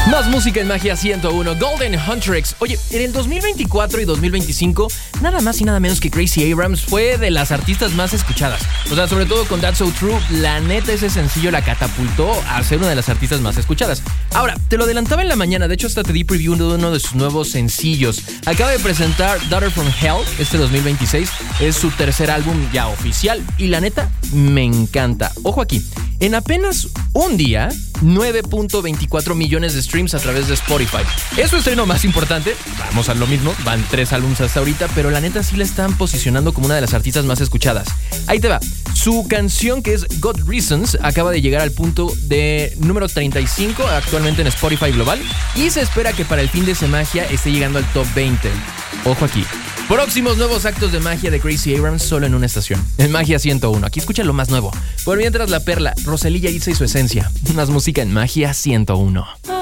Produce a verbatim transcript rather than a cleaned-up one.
Más música en Magia ciento uno, Golden Huntrix. Oye, en el dos mil veinticuatro y dos mil veinticinco, nada más y nada menos que Gracie Abrams fue de las artistas más escuchadas. O sea, sobre todo con That's So True, la neta ese sencillo la catapultó a ser una de las artistas más escuchadas. Ahora, te lo adelantaba en la mañana, de hecho hasta te di preview de uno de sus nuevos sencillos. Acaba de presentar Daughter from Hell, este dos mil veintiséis, es su tercer álbum ya oficial y la neta me encanta. Ojo aquí, en apenas un día, nueve punto veinticuatro millones de streams a través de Spotify. Es su estreno más importante, vamos a lo mismo, van tres álbumes hasta ahorita, pero la neta sí la están posicionando como una de las artistas más escuchadas. Ahí te va, su canción que es God Reasons acaba de llegar al punto de número treinta y cinco actualmente en Spotify global y se espera que para el fin de ese magia esté llegando al top veinte. Ojo aquí. Próximos nuevos actos de magia de Gracie Abrams solo en una estación. En Magia ciento uno. Aquí escucha lo más nuevo. Por mientras la perla, Rosalía Ilza y su esencia. Más música en Magia ciento uno.